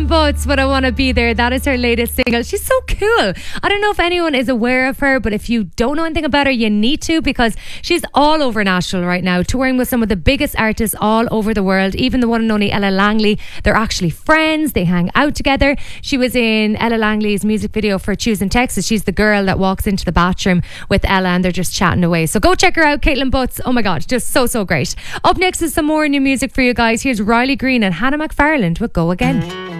Butts, But I Want to Be There. That is her latest single. She's so cool. I don't know if anyone is aware of her, but if you don't know anything about her, you need to, because she's all over Nashville right now, touring with some of the biggest artists all over the world, even the one and only Ella Langley. They're actually friends. They hang out together. She was in Ella Langley's music video for Choosing Texas. She's the girl that walks into the bathroom with Ella and they're just chatting away. So go check her out, Caitlin Butts. Oh my God, just so great. Up next is some more new music for you guys. Here's Riley Green and Hannah McFarland with Go Again.